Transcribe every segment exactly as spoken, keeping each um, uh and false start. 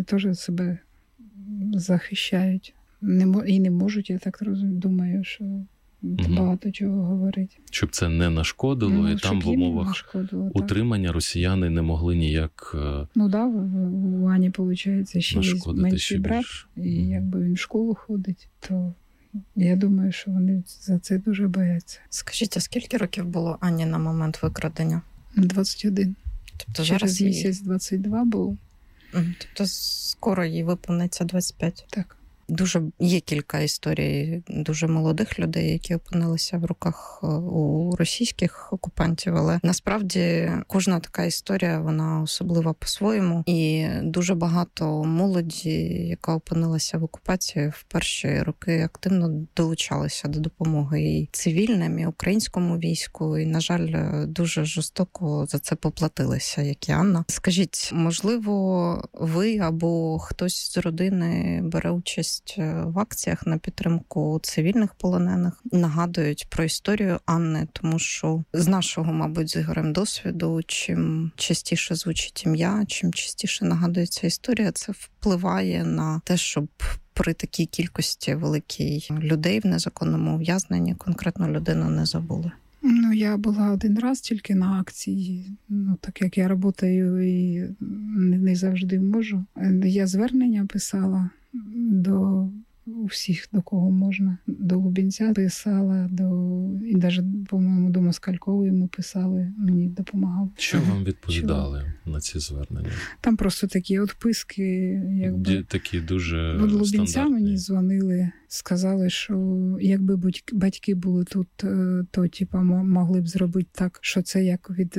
теж себе захищають. Не, і не можуть, я так розумію, думаю, що угу. багато чого говорить. Щоб це не нашкодило, ну, і там в умовах утримання так. росіяни не могли ніяк... Ну так, да, у Ані, виходить, ще є менший брат, і угу. якби він в школу ходить, то я думаю, що вони за це дуже бояться. Скажіть, а скільки років було Ані на момент викрадення? двадцять один. Тобто через зараз місяць двадцять два було. Тобто скоро їй виповниться двадцять п'ять? Так. Дуже є кілька історій дуже молодих людей, які опинилися в руках у російських окупантів, але насправді кожна така історія, вона особлива по-своєму. І дуже багато молоді, яка опинилася в окупації, в перші роки активно долучалася до допомоги і цивільним, і українському війську, і, на жаль, дуже жорстоко за це поплатилися, як і Анна. Скажіть, можливо, ви або хтось з родини бере участь в акціях на підтримку цивільних полонених, нагадують про історію Анни, тому що з нашого, мабуть, з Ігорем досвіду, чим частіше звучить ім'я, чим частіше нагадується історія, це впливає на те, щоб при такій кількості великій людей в незаконному ув'язненні конкретну людину не забули. Ну, я була один раз тільки на акції, ну, так як я працюю і не завжди можу. Я звернення писала до усіх, до кого можна. До Лубенця писала, до і навіть, по-моєму, до Москалькової ми писали, мені допомагав. Що вам відповідали Що? на ці звернення? Там просто такі відписки, якби... Такі дуже До Лубенця стандартні. Мені дзвонили, сказали, що якби батьки були тут, то типа могли б зробити так, що це як від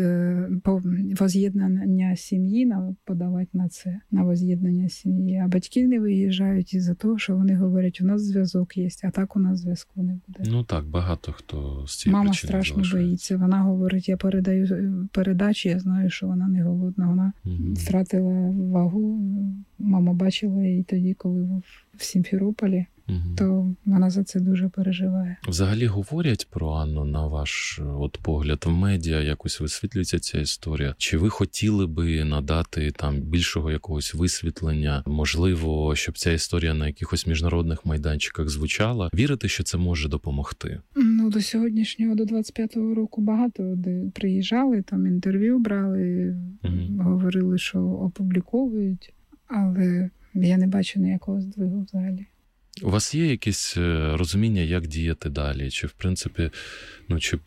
воз'єднання сім'ї, подавати на це, на воз'єднання сім'ї. А батьки не виїжджають із-за того, що вони говорять, у нас зв'язок є, а так у нас зв'язку не буде. Ну так, багато хто з цієї Мама причини страшно залишається. боїться. Вона говорить, я передаю передачі, я знаю, що вона не голодна. Вона угу. втратила вагу. Мама бачила її тоді, коли в Сімферополі. Угу. То вона за це дуже переживає. Взагалі говорять про Анну, на ваш от погляд, в медіа якось висвітлюється ця історія? Чи ви хотіли би надати там більшого якогось висвітлення? Можливо, щоб ця історія на якихось міжнародних майданчиках звучала? Вірите, що це може допомогти? Ну, до сьогоднішнього, до двадцять п'ятого року багато де приїжджали, там інтерв'ю брали, угу. говорили, що опубліковують, але я не бачу ніякого здвигу взагалі. У вас є якесь розуміння, як діяти далі? Чи, в принципі, ну, чи...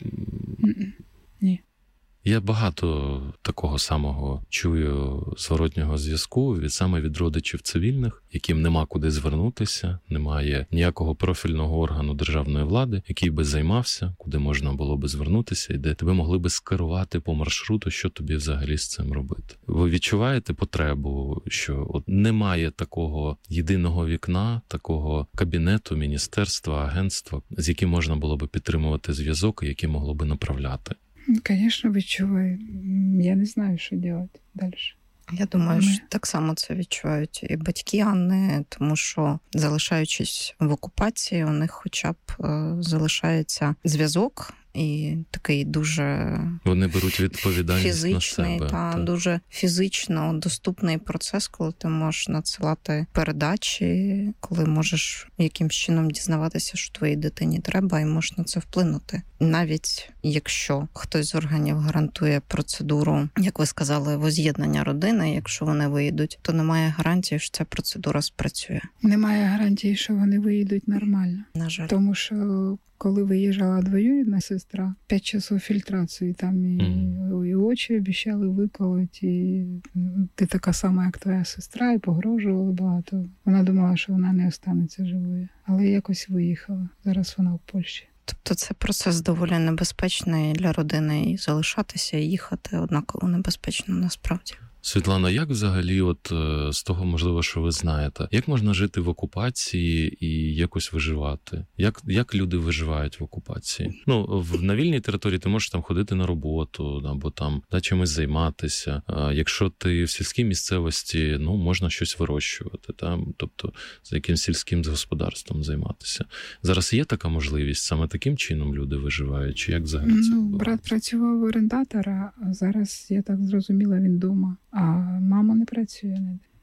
Ні. Я багато такого самого чую зворотнього зв'язку від саме від родичів цивільних, яким нема куди звернутися, немає ніякого профільного органу державної влади, який би займався, куди можна було би звернутися, і де тебе могли би скерувати по маршруту, що тобі взагалі з цим робити. Ви відчуваєте потребу, що от немає такого єдиного вікна, такого кабінету, міністерства, агентства, з яким можна було би підтримувати зв'язок і яке могло би направляти? Звісно, відчуваю. Я не знаю, що робити далі. Я думаю, що так само це відчувають і батьки Анни, тому що, залишаючись в окупації, у них хоча б залишається зв'язок, і такий дуже вони беруть відповідальність фізичний, на себе, та, та дуже фізично доступний процес, коли ти можеш надсилати передачі, коли можеш якимсь чином дізнаватися, що твоїй дитині треба, і можеш на це вплинути. Навіть якщо хтось з органів гарантує процедуру, як ви сказали, воз'єднання родини, якщо вони виїдуть, то немає гарантії, що ця процедура спрацює. Немає гарантії, що вони виїдуть нормально. На жаль. Тому що коли виїжджала двоюрідна сестра, п'ять часов фільтрації, там і, mm. і очі обіцяли виколоти, і ти така сама, як твоя сестра, і погрожували багато. Вона думала, що вона не останеться живою, але якось виїхала. Зараз вона в Польщі. Тобто це процес доволі небезпечний для родини, і залишатися, і їхати однаково небезпечно насправді. Світлана, як взагалі, от з того, можливо, що ви знаєте, як можна жити в окупації і якось виживати? Як, як люди виживають в окупації? Ну, в, на вільній території ти можеш там ходити на роботу, або там да, чимось займатися. А якщо ти в сільській місцевості, ну, можна щось вирощувати, там, тобто з якимсь сільським господарством займатися. Зараз є така можливість? Саме таким чином люди виживають? Чи як взагалі це Ну, відбувається? брат працював орендатора, а зараз, я так зрозуміла, він вдома. А мама не працює ніде.